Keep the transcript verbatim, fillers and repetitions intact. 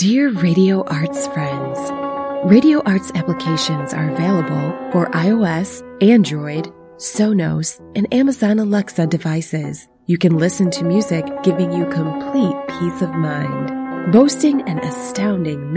Dear Radio Arts friends, Radio Arts applications are available for iOS, Android, Sonos, and Amazon Alexa devices. You can listen to music giving you complete peace of mind. Boasting an astounding